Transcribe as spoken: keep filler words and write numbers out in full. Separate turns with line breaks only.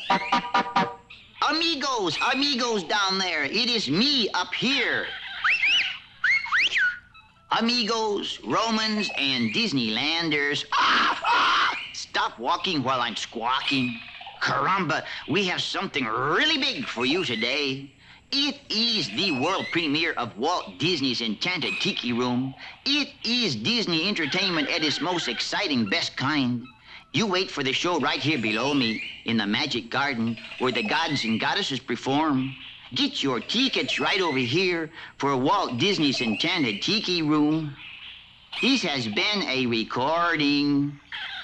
Amigos, amigos down there, it is me up here. Amigos, Romans, and Disneylanders. Ah, ah! Stop walking while I'm squawking. Caramba, we have something really big for you today. It is the world premiere of Walt Disney's Enchanted Tiki Room. It is Disney entertainment at its most exciting, best kind. You wait for the show right here below me in the Magic Garden where the gods and goddesses perform. Get your tickets right over here for Walt Disney's Enchanted Tiki Room. This has been a recording.